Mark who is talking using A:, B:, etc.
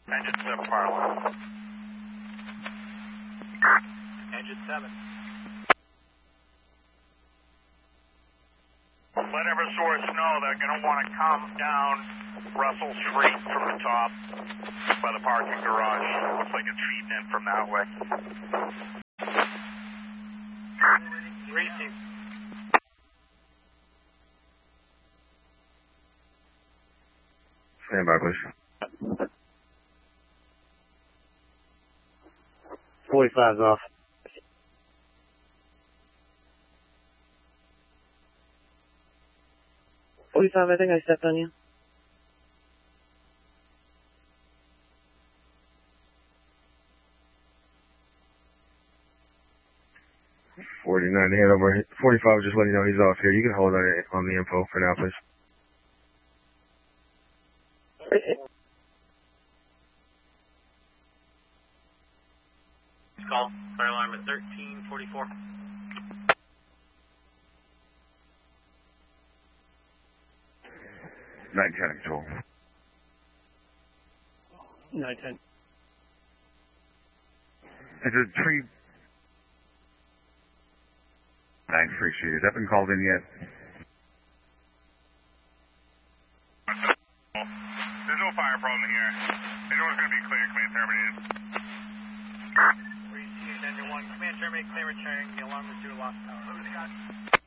A: Engine 7 fire alarm. Engine 7. Let Eversource know they're going to want to come down Russell Street from the top by the parking garage. Looks like it's feeding in from that way. Receive.
B: Stand by, please.
C: 45's off. 45, I think I stepped on you.
B: $49 hand over. 45, just letting you know he's off here. You can hold on the info for now, please.
A: Call. Fire alarm at 1344.
B: 910 control.
C: 910.
B: Is it tree? 9 Free Street. Has that been called in yet?
D: There's no fire problem here. Everyone's going to be clear. Command terminated.
A: Receive engine 1. Command terminate. Clear returning. The alarm is due to lost power.